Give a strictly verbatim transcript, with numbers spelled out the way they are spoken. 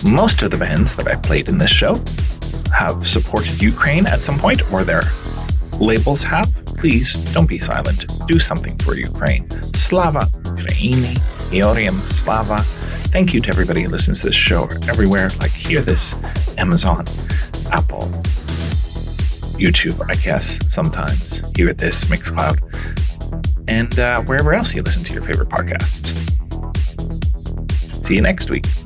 Most of the bands that I played in this show have supported Ukraine at some point, or their labels have. Please don't be silent. Do something for Ukraine. Slava Ukraini, Georgium Slava. Thank you to everybody who listens to this show everywhere, like Hear This, Amazon, Apple, YouTube, I guess, sometimes, Hear This, Mixcloud, and uh, wherever else you listen to your favorite podcasts. See you next week.